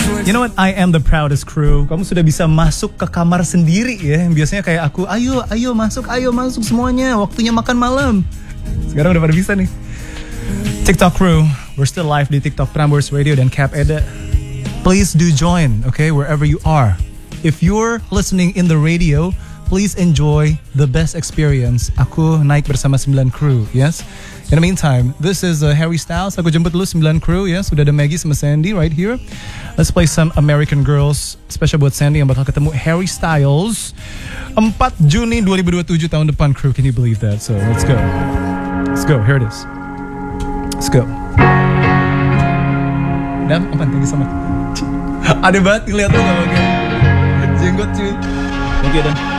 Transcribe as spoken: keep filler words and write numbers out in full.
You know what? I am the proudest crew. Kamu sudah bisa masuk ke kamar sendiri ya. Biasanya kayak aku, ayo, ayo masuk, ayo masuk semuanya. Waktunya makan malam. Sekarang udah pada bisa nih. TikTok crew, we're still live di TikTok Prambors Radio dan Cap Eda. Please do join, okay, wherever you are. If you're listening in the radio, please enjoy the best experience. Aku naik bersama sembilan crew, yes? In the meantime, this is uh, Harry Styles. Aku jemput dulu sembilan crew, yes? Sudah ada Maggie sama Sandy right here. Let's play some American Girls. Special buat Sandy yang bakal ketemu Harry Styles empat Juni dua ribu dua puluh tujuh tahun depan, crew. Can you believe that? So, let's go. Let's go, here it is. Let's go. Dan, apaan? Thank you so much. Ada banget ngeliat lu gak pakai jenggot cuy. Oke, Dan.